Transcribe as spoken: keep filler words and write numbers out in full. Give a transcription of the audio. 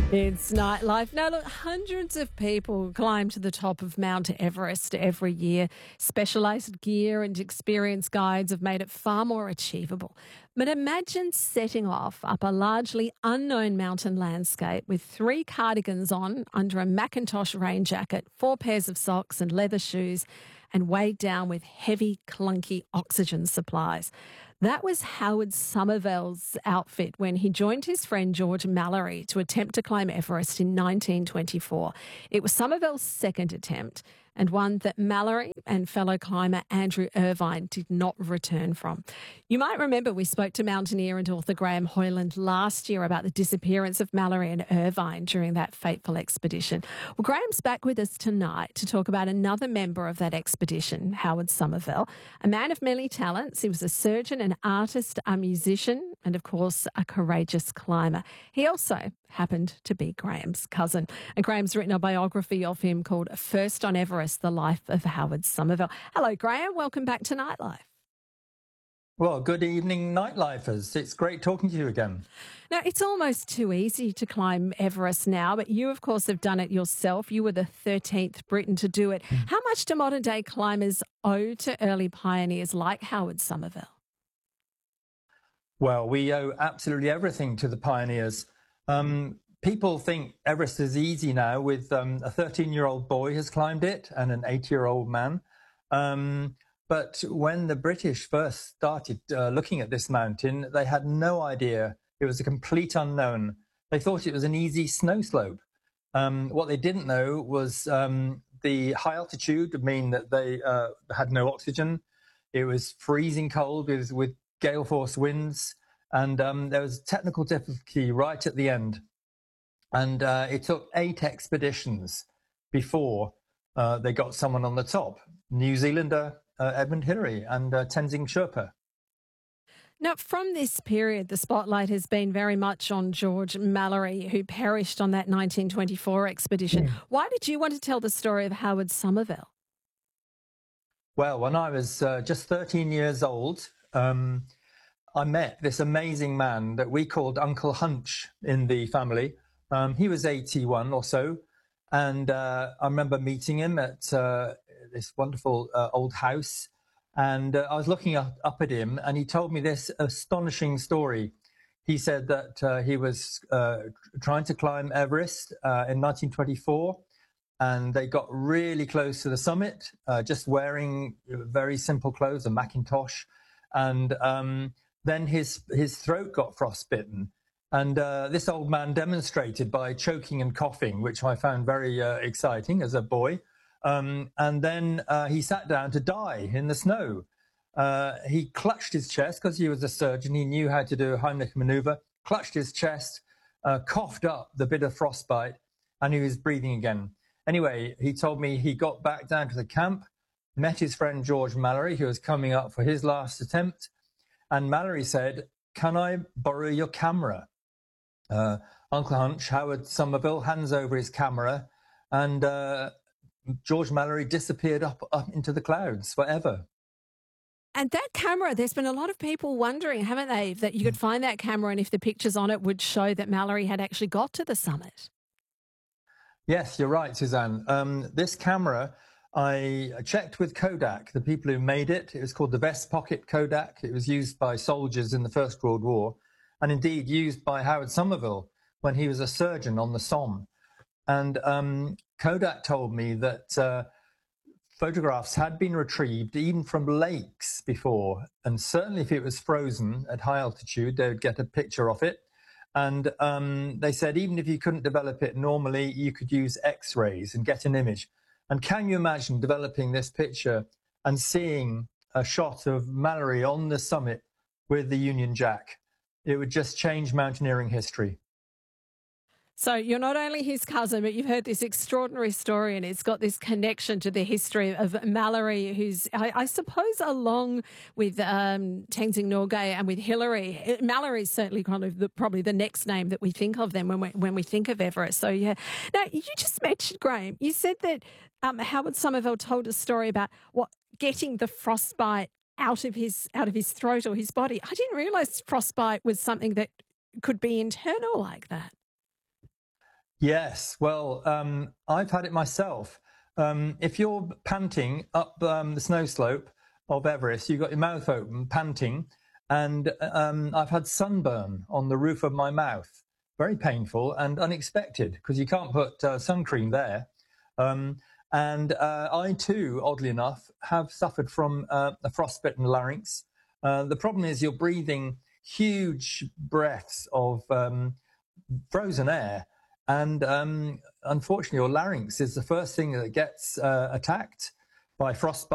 It's nightlife. Now, look, hundreds of people climb to the top of Mount Everest every year. Specialised gear and experienced guides have made it far more achievable. But imagine setting off up a largely unknown mountain landscape with three cardigans on under a Macintosh rain jacket, four pairs of socks and leather shoes, and weighed down with heavy, clunky oxygen supplies. That was Howard Somerville's outfit when he joined his friend George Mallory to attempt to climb Everest in nineteen twenty-four. It was Somerville's second attempt and one that Mallory and fellow climber Andrew Irvine did not return from. You might remember we spoke to mountaineer and author Graham Hoyland last year about the disappearance of Mallory and Irvine during that fateful expedition. Well, Graham's back with us tonight to talk about another member of that expedition, Howard Somerville, a man of many talents. He was a surgeon, an artist, a musician, and of course, a courageous climber. He also happened to be Graham's cousin. And Graham's written a biography of him called First on Everest, The Life of Howard Somerville. Hello, Graham. Welcome back to Nightlife. Well, good evening, Nightlifers. It's great talking to you again. Now, it's almost too easy to climb Everest now, but you, of course, have done it yourself. You were the thirteenth Briton to do it. Mm. How much do modern-day climbers owe to early pioneers like Howard Somerville? Well, we owe absolutely everything to the pioneers. Um, people think Everest is easy now with um, a thirteen-year-old boy has climbed it and an eight-year-old man. Um, but when the British first started uh, looking at this mountain, they had no idea. It was a complete unknown. They thought it was an easy snow slope. Um, what they didn't know was um, the high altitude would mean that they uh, had no oxygen. It was freezing cold with, with gale force winds. And um, there was technical difficulty right at the end. And uh, it took eight expeditions before uh, they got someone on the top. New Zealander uh, Edmund Hillary and uh, Tenzing Sherpa. Now, from this period, the spotlight has been very much on George Mallory, who perished on that nineteen twenty-four expedition. Mm. Why did you want to tell the story of Howard Somerville? Well, when I was uh, just thirteen years old, um, I met this amazing man that we called Uncle Hunch in the family. Um, he was eighty-one or so. And uh, I remember meeting him at uh, this wonderful uh, old house. And uh, I was looking up, up at him and he told me this astonishing story. He said that uh, he was uh, trying to climb Everest uh, in nineteen twenty-four. And they got really close to the summit, uh, just wearing very simple clothes, a Macintosh. And um, then his his throat got frostbitten. And uh, this old man demonstrated by choking and coughing, which I found very uh, exciting as a boy. Um, and then uh, he sat down to die in the snow. Uh, he clutched his chest because he was a surgeon. He knew how to do a Heimlich maneuver, clutched his chest, uh, coughed up the bit of frostbite, and he was breathing again. Anyway, he told me he got back down to the camp, met his friend George Mallory, who was coming up for his last attempt. And Mallory said, "Can I borrow your camera?" Uh, Uncle Hunch, Howard Somerville, hands over his camera, and uh, George Mallory disappeared up, up into the clouds forever. And that camera, there's been a lot of people wondering, haven't they, that you could find that camera and if the pictures on it would show that Mallory had actually got to the summit. Yes, you're right, Suzanne. Um, this camera, I checked with Kodak, the people who made it. It was called the Vest Pocket Kodak. It was used by soldiers in the First World War, and indeed used by Howard Somerville when he was a surgeon on the Somme. And um, Kodak told me that uh, photographs had been retrieved even from lakes before, and certainly if it was frozen at high altitude, they would get a picture of it. And um, they said even if you couldn't develop it normally, you could use X-rays and get an image. And can you imagine developing this picture and seeing a shot of Mallory on the summit with the Union Jack? It would just change mountaineering history. So you're not only his cousin, but you've heard this extraordinary story and it's got this connection to the history of Mallory, who's, I, I suppose, along with um, Tenzing Norgay and with Hillary. Mallory's certainly kind of the, probably the next name that we think of them when we, when we think of Everest. So, yeah. Now, you just mentioned, Graham, you said that um, Howard Somerville told a story about what getting the frostbite out of his out of his throat or his body. I didn't realise frostbite was something that could be internal like that. Yes, well, um, I've had it myself. Um, if you're panting up um, the snow slope of Everest, you've got your mouth open, panting, and um, I've had sunburn on the roof of my mouth. Very painful and unexpected because you can't put uh, sun cream there. Um, and uh, I too, oddly enough, have suffered from uh, a frostbitten larynx. Uh, the problem is you're breathing huge breaths of um, frozen air. And um, unfortunately, your larynx is the first thing that gets uh, attacked by frostbite.